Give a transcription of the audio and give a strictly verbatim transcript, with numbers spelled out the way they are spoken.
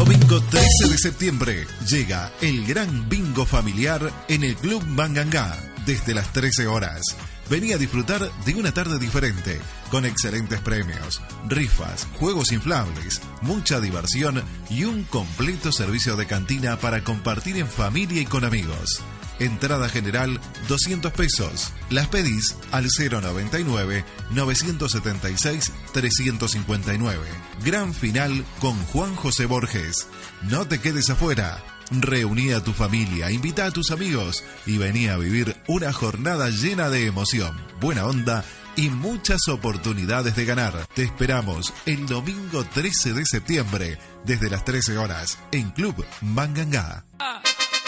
Domingo trece de septiembre llega el gran bingo familiar en el Club Mangangá desde las trece horas. Vení a disfrutar de una tarde diferente, con excelentes premios, rifas, juegos inflables, mucha diversión y un completo servicio de cantina para compartir en familia y con amigos. Entrada general doscientos pesos. Las pedís al cero noventa y nueve, novecientos setenta y seis, trescientos cincuenta y nueve. Gran final con Juan José Borges. No te quedes afuera. Reuní a tu familia, invita a tus amigos y vení a vivir una jornada llena de emoción, buena onda y muchas oportunidades de ganar. Te esperamos el domingo trece de septiembre desde las trece horas en Club Mangangá.